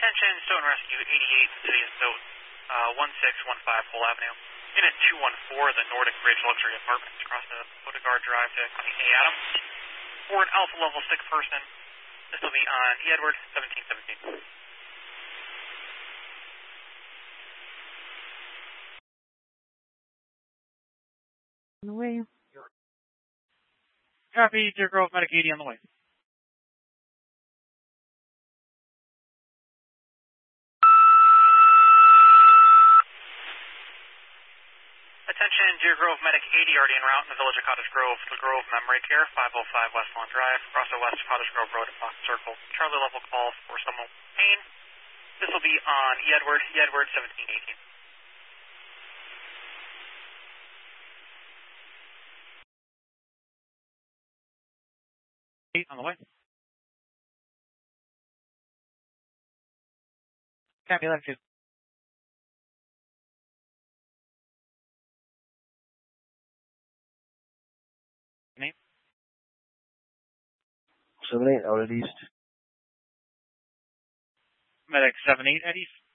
Attention, Stoughton Rescue 88, City of Stoughton, 1615 Pole Avenue. Unit 214, the Nordic Bridge Luxury Apartments, across the Odegaard Drive to Connie A. Adams. For an Alpha Level 6 person, this will be on E. Edward, 1717. On the way. Copy, Deer Grove Medic 80 on the way. Attention, Deer Grove Medic 80 already en route in the village of Cottage Grove. The Grove Memory Care, 505 West Lawn Drive, across the West Cottage Grove Road at Fox Circle. Charlie level call for someone with pain. This will be on E. Edward, 1718. On the way. Copy, left 2. Name? 78 out at East. Medic 78 at East.